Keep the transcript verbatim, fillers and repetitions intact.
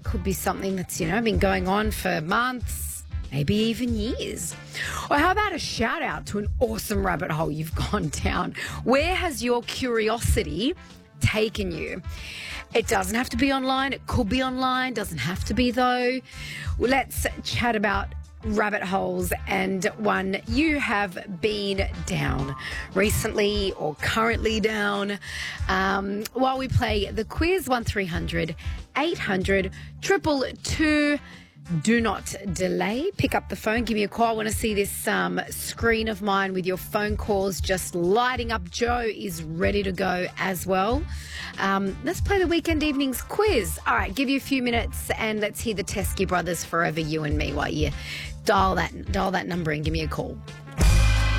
could be something that's, you know, been going on for months, maybe even years. Or how about a shout out to an awesome rabbit hole you've gone down? Where has your curiosity taken you? It doesn't have to be online. It could be online. Doesn't have to be, though. Well, let's chat about rabbit holes and one you have been down recently or currently down. Um, while we play the quiz, one three hundred eight hundred two two two. Do not delay. Pick up the phone. Give me a call. I want to see this um, screen of mine with your phone calls just lighting up. Joe is ready to go as well. Um, let's play the Weekend Evenings quiz. All right, give you a few minutes and let's hear the Teskey Brothers, Forever You and Me, while you dial that, dial that number and give me a call.